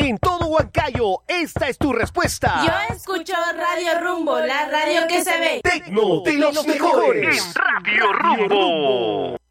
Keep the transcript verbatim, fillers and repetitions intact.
En todo Huancayo, esta es tu respuesta. Yo escucho Radio Rumbo, la radio que se ve. Tecno de los mejores. En Radio Rumbo.